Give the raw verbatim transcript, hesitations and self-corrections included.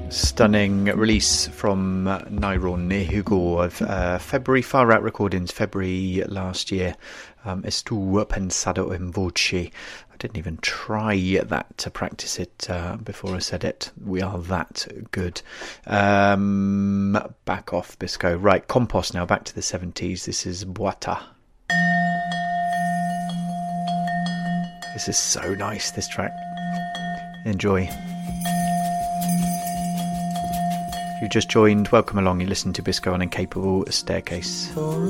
Stunning release from Nairon Hugo of uh, February, Far Out Recordings, February last year. Um, Estuvo pensado en voce. I didn't even try that to practice it uh, before I said it. We are that good. Um, back off, Bisco. Right, Compost now, back to the seventies. This is Boita. This is so nice, this track. Enjoy. If you've just joined, welcome along. You listen to Bisco on Incapable Staircase.